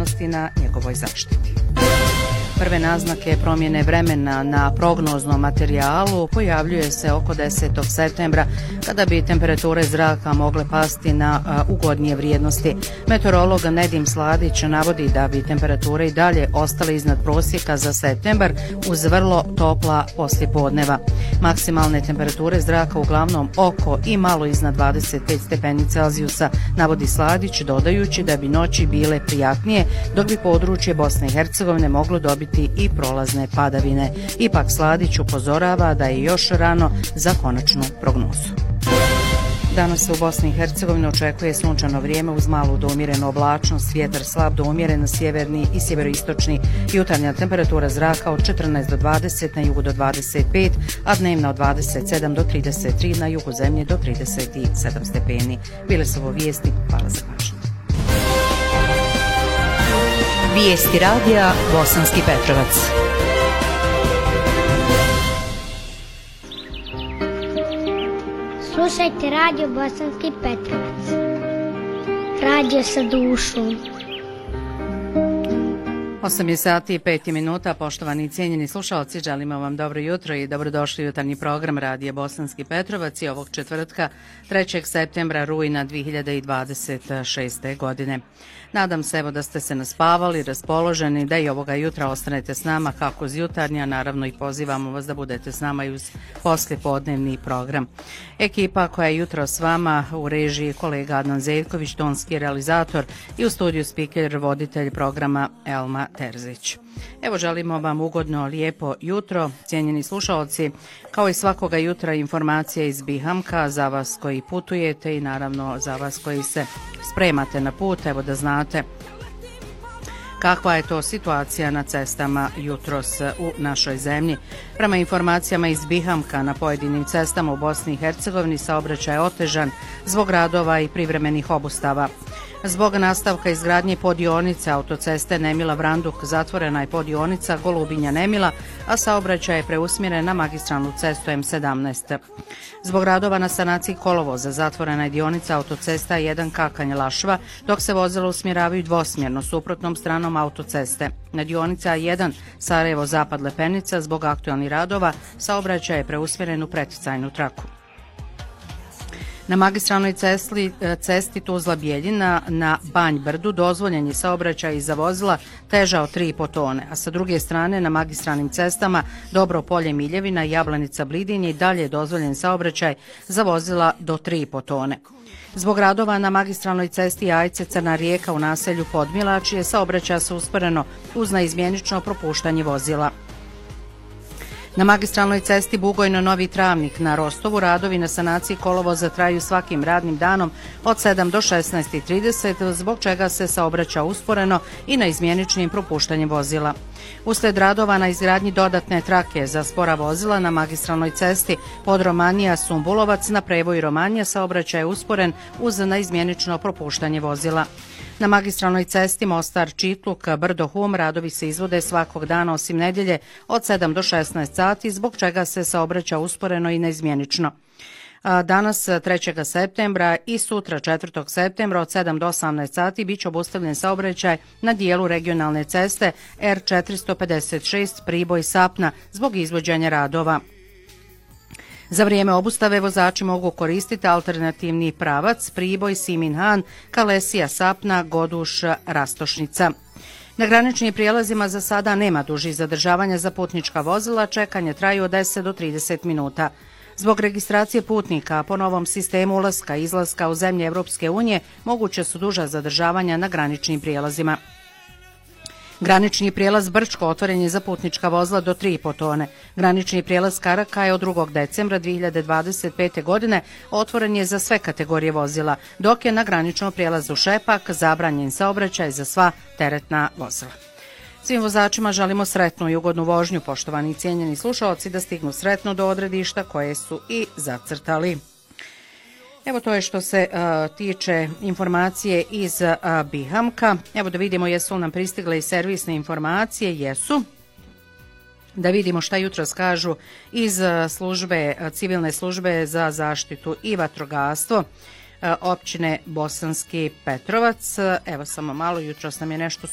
aktivnosti na njegovoj zaštiti. Prve naznake promjene vremena na prognoznom materijalu pojavljuje se oko 10. septembra, kada bi temperature zraka mogle pasti na ugodnije vrijednosti. Meteorolog Nedim Sladić navodi da bi temperature i dalje ostale iznad prosjeka za septembar uz vrlo topla poslijepodneva. Maksimalne temperature zraka uglavnom oko i malo iznad 25 stepeni Celzijusa, navodi Sladić, dodajući da bi noći bile prijatnije, dok bi područje Bosne i Hercegovine moglo dobiti i prolazne padavine. Ipak Sladić upozorava da je još rano za konačnu prognozu. Danas se u Bosni i Hercegovini očekuje sunčano vrijeme uz malu do umjerenu oblačnost, vjetar slab do umjeren na sjeverni i sjeveroistočni, jutarnja temperatura zraka od 14 do 20, na jugu do 25, a dnevna od 27 do 33, na jugu zemlje do 37 stepeni. Bile su ovo vijesti, hvala za pažnju. Vijesti radija Bosanski Petrovac. Slušajte radio Bosanski Petrovac. Radio sa dušom. 8 sati i 5 minuta, poštovani i cijenjeni slušalci, želimo vam dobro jutro i dobrodošli u jutarnji program Radija Bosanski Petrovac i ovog četvrtka 3. septembra rujna 2026. godine. Nadam se evo da ste se naspavali, raspoloženi, da i ovoga jutra ostanete s nama kako uz jutarnja, naravno i pozivamo vas da budete s nama i uz poslijepodnevni program. Ekipa koja je jutro s vama u režiji kolega Adnan Zeljković, tonski realizator i u studiju speaker, voditelj programa Elma Terzić. Evo želimo vam ugodno, lijepo jutro, cijenjeni slušalci, kao i svakoga jutra informacije iz Bihamka za vas koji putujete i naravno za vas koji se spremate na put, evo da znate kakva je to situacija na cestama jutros u našoj zemlji. Prema informacijama iz Bihamka, na pojedinim cestama u Bosni i Hercegovini saobraćaj je otežan zbog radova i privremenih obustava. Zbog nastavka izgradnje poddionice autoceste Nemila-Vranduk zatvorena je poddionica Golubinja-Nemila, a saobraćaj je preusmjeren na magistralnu cestu M17. Zbog radova na sanaciji kolovoza zatvorena je dionica autocesta 1 Kakanje-Lašva, dok se vozila usmjeravaju dvosmjerno suprotnom stranom autoceste. Na dionica 1 Sarajevo-Zapad-Lepenica zbog aktualnih radova saobraćaj je preusmjeren u preticajnu traku. Na magistralnoj cesti Tuzla-Bjeljina na Banj Brdu dozvoljen je saobraćaj za vozila teža od 3,5 tone, a sa druge strane na magistralnim cestama Dobro Polje-Miljevina i Jablanica-Blidinje i dalje je dozvoljen saobraćaj za vozila do 3,5 tone. Zbog radova na magistralnoj cesti Ajce-Crna Rijeka u naselju Podmilač je saobraćaj se usporeno uz neizmjenično propuštanje vozila. Na magistralnoj cesti Bugojno-Novi Travnik na Rostovu radovi na sanaciji kolovoza traju svakim radnim danom od 7 do 16:30, zbog čega se saobraća usporeno i neizmjeničnim propuštanjem vozila. Uslijed radova na izgradnji dodatne trake za spora vozila na magistralnoj cesti Podromanija-Sumbulovac na prevoju Romanija saobraćaj je usporen uz neizmjenično propuštanje vozila. Na magistralnoj cesti Mostar-Čitluk, Brdo-Hum radovi se izvode svakog dana osim nedjelje od 7 do 16 sati, zbog čega se saobraća usporeno i neizmjenično. Danas 3. septembra i sutra 4. septembra od 7 do 18 sati bit će obustavljen saobraćaj na dijelu regionalne ceste R456 Priboj-Sapna zbog izvođenja radova. Za vrijeme obustave vozači mogu koristiti alternativni pravac Priboj-Siminhan, Kalesija-Sapna, Goduš-Rastošnica. Na graničnim prijelazima za sada nema dužih zadržavanja za putnička vozila, čekanje traju od 10 do 30 minuta. Zbog registracije putnika po novom sistemu ulaska i izlaska u zemlje Evropske unije moguće su duža zadržavanja na graničnim prijelazima. Granični prijelaz Brčko otvoren je za putnička vozila do 3,5 tone. Granični prijelaz Karaka je od 2. decembra 2025. godine otvoren je za sve kategorije vozila, dok je na graničnom prijelazu Šepak zabranjen saobraćaj za sva teretna vozila. Svim vozačima želimo sretnu i ugodnu vožnju, poštovani i cijenjeni slušalci, da stignu sretno do odredišta koje su i zacrtali. Evo to je što se tiče informacije iz Bihamka. Evo da vidimo jesu nam pristigle i servisne informacije. Jesu. Da vidimo šta jutros kažu iz civilne službe za zaštitu i vatrogastvo općine Bosanski Petrovac. Evo samo malo, jutros nam je nešto